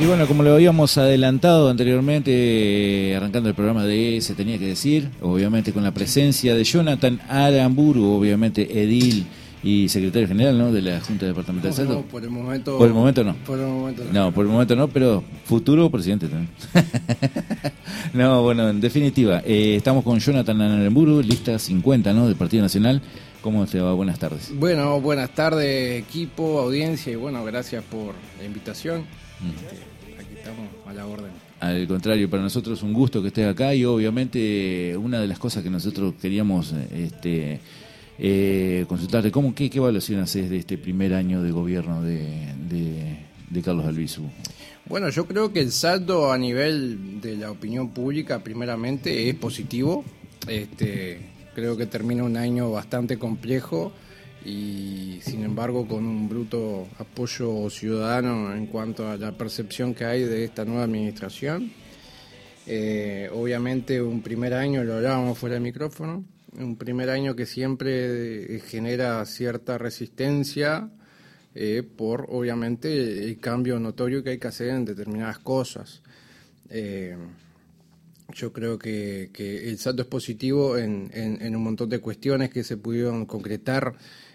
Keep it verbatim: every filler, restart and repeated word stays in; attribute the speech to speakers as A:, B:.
A: Y bueno, como lo habíamos adelantado anteriormente, eh, arrancando el programa de Se Tenía que Decir, obviamente con la presencia de Jonathan Aramburu, obviamente edil y secretario general, ¿no?, de la Junta Departamental de Salto.
B: No, por el momento.
A: Por el momento no.
B: Por el momento no.
A: No, por el momento no, pero futuro presidente también. No, bueno, en definitiva, eh, estamos con Jonathan Aramburu, lista cincuenta, ¿no?, del Partido Nacional. ¿Cómo te va? Buenas tardes.
B: Bueno, buenas tardes, equipo, audiencia, y bueno, gracias por la invitación.
A: Mm.
B: Este, aquí estamos a la orden.
A: Al contrario, para nosotros es un gusto que estés acá y obviamente una de las cosas que nosotros queríamos este, eh, consultarte, ¿cómo, qué, ¿qué evaluación haces de este primer año de gobierno de, de, de Carlos Albizu?
B: Bueno, yo creo que el saldo a nivel de la opinión pública primeramente es positivo. Este, creo que termina un año bastante complejo y sin embargo con un bruto apoyo ciudadano en cuanto a la percepción que hay de esta nueva administración. Eh, obviamente un primer año, lo hablábamos fuera del micrófono, un primer año que siempre genera cierta resistencia eh, por obviamente el cambio notorio que hay que hacer en determinadas cosas. Eh, Yo creo que, que el saldo es positivo en, en, en un montón de cuestiones que se pudieron concretar